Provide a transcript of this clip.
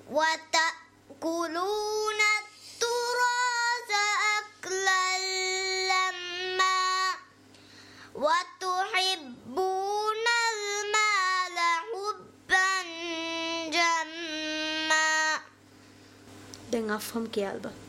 وتأكلون التراث أكلا لما وتحبون المال حبا جما. Den afham ki alba.